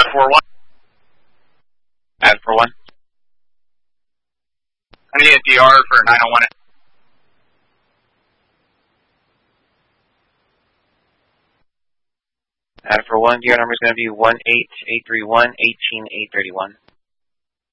4-1. Add for 1. I need a DR for 901. Add for 1. DR number is going to be 18831 18831.